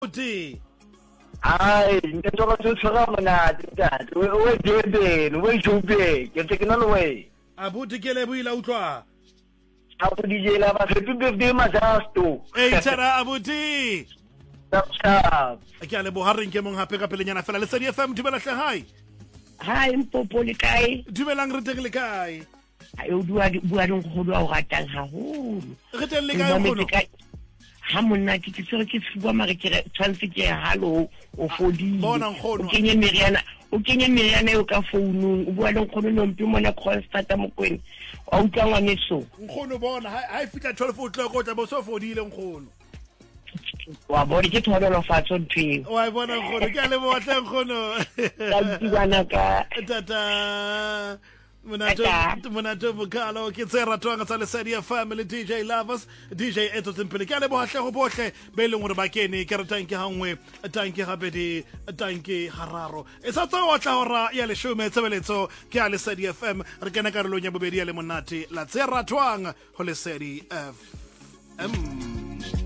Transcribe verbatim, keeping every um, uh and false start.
Uthi Ai, ngento ka tshwara monate ntate. O debeni, o jobe, ke teknolo we. abuti ke le buila utlwa. Ha go dijela ba happy birthday majasto. Eh tshara abuti. Tsa. Ke a le bohareng ke mong hape ka pelenyana fela le Lesedi F M dumela hle hai. Hai mpopo le kae? Dumelang re teng le kae? Ai o dua bua le nkgono a o ratang haholo. Re teng le kae nkgono? Ha monna ke ke tsere ke tswa mare ke tshwantse ke hallo o fodile. Bona nkgono. O kenye meriana, o kenye meriana yo ka founung. O bua le nkgono no mpi mona Constanta Mokwena. A utlwa ngwaneso. Nkgono bona ha e fitla twelve o'clock o tla bo so fodile nkgono. Wa bona ke thobela fatso ntwe. Wa bona nkgono ke a le bo tle nkgono. Ka tsibana ka tata Monato monato bokalo ke tse ratwang tsa Lesedi Family D J Lovers D J Eto Simpele ke a le bo hatle go bohle be leng gore ba kene ke re tanke hangwe tanke gabedi tanke hararo e sa tsa wa tla hora ya le shome tsebeletso ke a Lesedi F M re kena ka relong ya bobedi ya le monate la tse ratwang ho Lesedi F M.